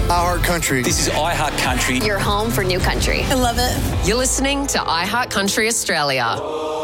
iHeart Country. This is iHeart Country. Your home for new country. I love it. You're listening to iHeart Country Australia.